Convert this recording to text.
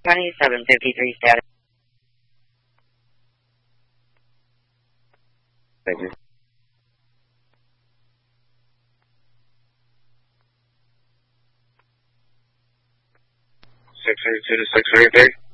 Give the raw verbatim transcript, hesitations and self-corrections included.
twenty-seven fifty-three status. Thank you. six thirty-two to six thirty-three.